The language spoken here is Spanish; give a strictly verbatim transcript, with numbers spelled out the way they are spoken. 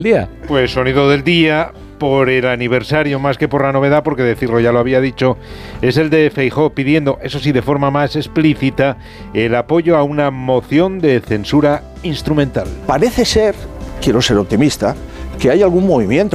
Día. Pues sonido del día por el aniversario más que por la novedad, porque decirlo ya lo había dicho, es el de Feijóo pidiendo, eso sí de forma más explícita, el apoyo a una moción de censura instrumental. Parece ser, quiero ser optimista, que hay algún movimiento